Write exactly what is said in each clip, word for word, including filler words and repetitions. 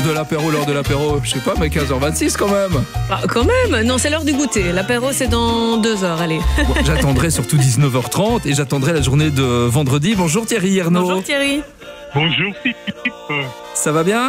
de l'apéro, l'heure de l'apéro, je sais pas, mais quinze heures vingt-six quand même. Ah, quand même. Non, c'est l'heure du goûter. L'apéro, c'est dans deux heures, allez. Bon, j'attendrai surtout dix-neuf heures trente et j'attendrai la journée de vendredi. Bonjour Thierry Ernaud. Bonjour Thierry. Bonjour Philippe. Ça va bien?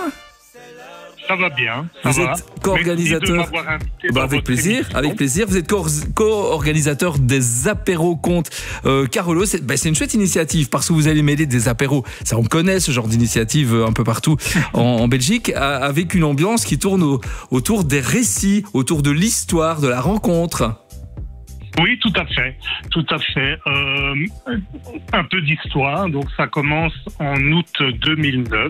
Ça va bien, ça Vous va. êtes co-organisateur. Merci de m'avoir invité Bah, dans avec votre plaisir, émission. avec plaisir. Vous êtes co- co-organisateur des apéros compte euh, Carolo. C'est, bah, c'est une chouette initiative parce que vous allez mêler des apéros. Ça, on connaît ce genre d'initiative euh, un peu partout en, en Belgique, à- avec une ambiance qui tourne au- autour des récits, autour de l'histoire, de la rencontre. Oui, tout à fait, tout à fait. Euh, un peu d'histoire. Donc, ça commence en août deux mille neuf.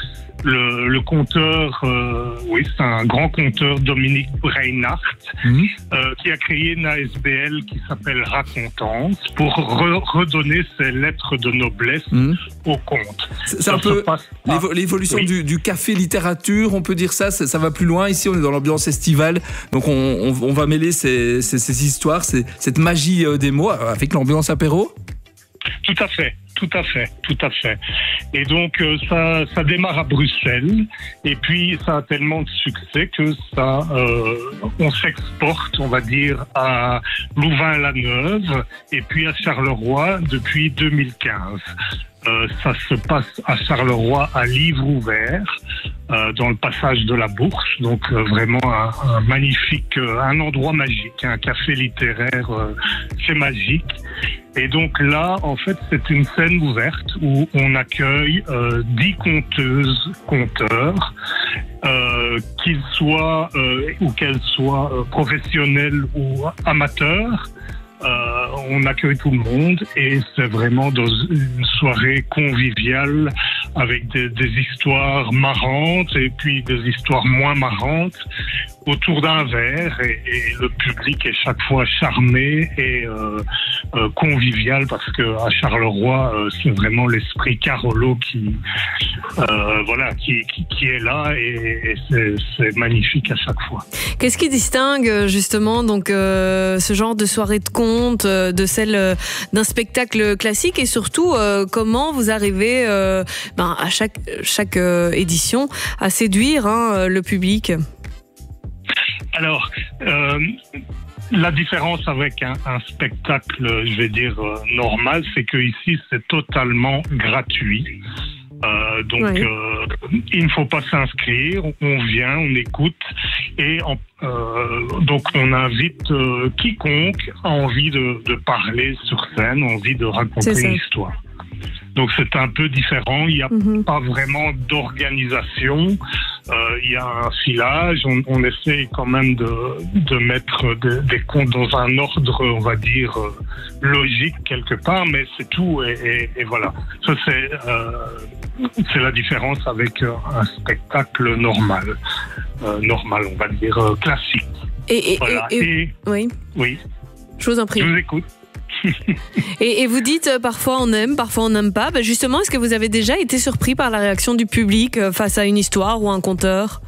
Le, le conteur, euh, oui, c'est un grand conteur, Dominique Reinhardt, Mmh. euh, qui a créé une A S B L qui s'appelle Racontance pour re- redonner ses lettres de noblesse Mmh. au conte. C'est, c'est Ça un se peu passe- l'évo- l'évolution oui. du, du café littérature, on peut dire ça, ça. Ça va plus loin. Ici, on est dans l'ambiance estivale. Donc, on, on, on va mêler ces, ces, ces histoires, ces, cette magie euh, des mots avec l'ambiance apéro. Tout à fait, tout à fait, tout à fait. Et donc euh, ça, ça démarre à Bruxelles, et puis ça a tellement de succès que ça, euh, on s'exporte, on va dire, à Louvain-la-Neuve et puis à Charleroi depuis deux mille quinze. Euh, ça se passe à Charleroi à livre ouvert, euh, dans le passage de la Bourse, donc euh, vraiment un, un magnifique, euh, un endroit magique, un café littéraire, euh, c'est magique. Et donc là, en fait, c'est une scène ouverte où on accueille euh, dix conteuses, conteurs, euh, qu'ils soient euh, ou qu'elles soient euh, professionnelles ou amateurs. Euh, on accueille tout le monde et c'est vraiment dans une soirée conviviale avec des, des histoires marrantes et puis des histoires moins marrantes autour d'un verre, et, et le public est chaque fois charmé et euh, euh, convivial parce que à Charleroi, euh, c'est vraiment l'esprit Carolo qui, euh, voilà, qui, qui, qui est là, et, et c'est, c'est magnifique à chaque fois. Qu'est-ce qui distingue justement donc euh, ce genre de soirée de conte euh, de celle euh, d'un spectacle classique, et surtout euh, comment vous arrivez euh, ben, à chaque chaque euh, édition à séduire hein, le public? Alors, euh, la différence avec un, un spectacle, je vais dire, euh, normal, c'est que ici c'est totalement gratuit. Euh, donc, Oui. euh, il ne faut pas s'inscrire, on vient, on écoute, et en, euh, donc on invite euh, quiconque a envie de, de parler sur scène, envie de raconter C'est ça. une histoire. Donc c'est un peu différent, il n'y a Mhm. pas vraiment d'organisation, euh, il y a un filage, on, on essaie quand même de, de mettre de- des comptes dans un ordre, on va dire, euh, logique quelque part, mais c'est tout, et, et, et voilà. Ça c'est, euh, c'est la différence avec euh, un spectacle normal, euh, normal on va dire, euh, classique. Et, et, Voilà, et- et- et oui, oui, je vous en prie. je vous écoute. Et, et vous dites euh, parfois on aime, parfois on n'aime pas. Ben justement, est-ce que vous avez déjà été surpris par la réaction du public euh, face à une histoire ou un conteur?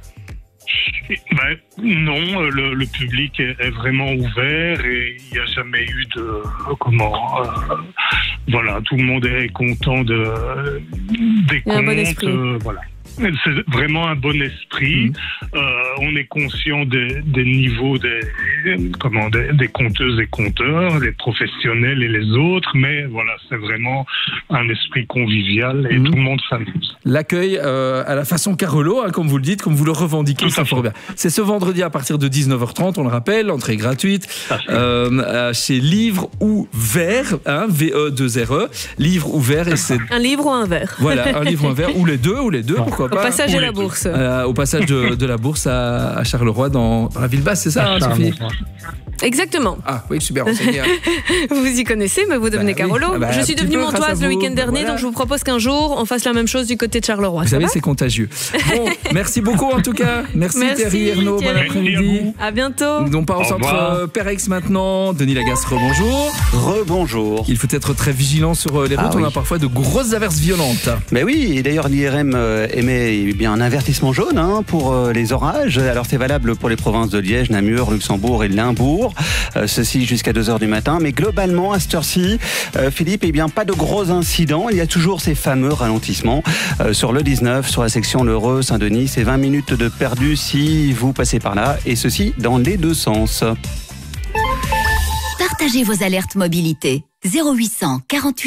Ben, non, euh, le, le public est, est vraiment ouvert et il n'y a jamais eu de euh, comment euh, voilà, tout le monde est content de des Il y a un bon contes, esprit. euh, voilà. C'est vraiment un bon esprit. Mmh. Euh, on est conscient des, des niveaux des comment des, des conteuses et conteurs, les professionnels et les autres, mais voilà, c'est vraiment un esprit convivial et Mmh. tout le monde s'amuse. L'accueil euh, à la façon Carolo, hein, comme vous le dites, comme vous le revendiquez, Tout c'est à fort fait. bien. C'est ce vendredi à partir de dix-neuf heures trente, on le rappelle, entrée gratuite, Tout à fait. euh, euh, chez Livre ou Verre, hein, V E deux R E, Livre ou Verre, et c'est Un livre ou un verre? voilà, un livre ou un verre, ou les deux, ou les deux, pourquoi Au pas. passage ou de les la deux. bourse. Euh, au passage de, de la Bourse à, à Charleroi, dans, dans la ville basse, c'est ça, hein, Sophie? Exactement. Ah oui, super renseigné. Vous y connaissez, mais vous devenez Bah oui. Carolo. Ah bah, je un suis petit devenue peu grâce montoise à le vous. week-end dernier, Voilà. donc je vous propose qu'un jour on fasse la même chose du côté de Charleroi. Vous Ça savez, va? c'est contagieux. Bon, merci beaucoup en tout cas. Merci, Merci, Thierry Ernaud, bon Thierry. après-midi. Merci à vous. À bientôt. On part au Au centre revoir. euh, Pérex maintenant. Denis Lagasse, rebonjour. Rebonjour. Il faut être très vigilant sur euh, les routes. Ah On oui. a parfois de grosses averses violentes. Mais oui, et d'ailleurs l'I R M euh, émet mais eh bien un avertissement jaune hein, pour euh, les orages. Alors c'est valable pour les provinces de Liège, Namur, Luxembourg et Limbourg. Euh, ceci jusqu'à deux heures du matin. Mais globalement, à cette heure-ci, euh, Philippe, eh bien pas de gros incidents. Il y a toujours ces fameux ralentissements euh, sur le dix-neuf, sur la section L'Heureux, Saint-Denis. C'est vingt minutes de perdu si vous passez par là. Et ceci dans les deux sens. Partagez vos alertes mobilité. zéro huit cent quarante-huit